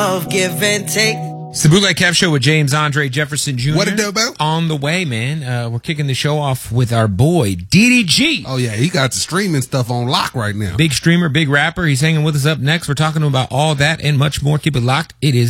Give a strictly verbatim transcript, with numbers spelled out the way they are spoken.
of give and take. It's the Bootleg Kev Show with James Andre Jefferson Junior What it do, Bo? On the way, man. Uh, we're kicking the show off with our boy, D D G. Oh, yeah, he got the streaming stuff on lock right now. Big streamer, big rapper. He's hanging with us up next. We're talking about all that and much more. Keep it locked. It is